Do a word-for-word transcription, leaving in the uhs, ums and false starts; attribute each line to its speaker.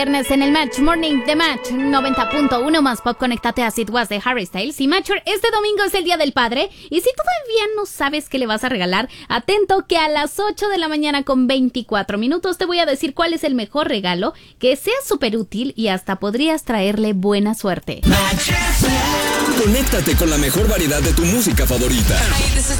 Speaker 1: viernes en el Match Morning de Match noventa punto uno más pop. Conéctate a As It Was de Harry Styles. Y Matcher, este domingo es el Día del Padre. Y si todavía no sabes qué le vas a regalar, atento que a las ocho de la mañana con veinticuatro minutos te voy a decir cuál es el mejor regalo que sea súper útil y hasta podrías traerle buena suerte.
Speaker 2: Conéctate con la mejor variedad de tu música favorita.
Speaker 3: Hey, this is